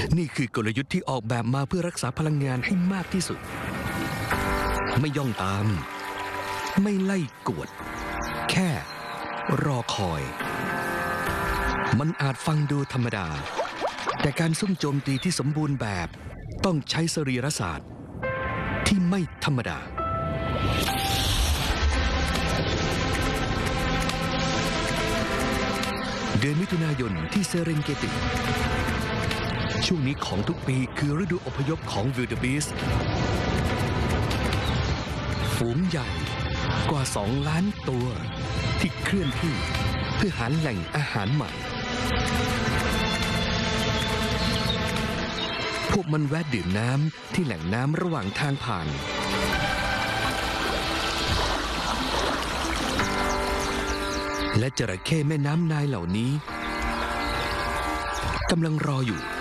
นี่คือกลยุทธ์ที่ออกแบบมาเพื่อรักษาพลังงานให้มากที่สุดไม่ย่องตามไม่ไล่กวดแค่รอคอยมันอาจฟังดูธรรมดาแต่การซุ่มโจมตีที่สมบูรณ์แบบต้องใช้สรีรศาสตร์ที่ไม่ธรรมดาเดือนมิถุนายนที่เซเรนเกติช่วงนี้ของทุกปีคือฤดูอพยพของวิลเดอร์บีสต์ฝูงใหญ่กว่า2 ล้านตัวที่เคลื่อนที่เพื่อหาแหล่งอาหารใหม่พวกมันแวะดื่มน้ำที่แหล่งน้ำระหว่างทางผ่านและจระเข้แม่น้ำไนล์เหล่านี้กำลังรออยู่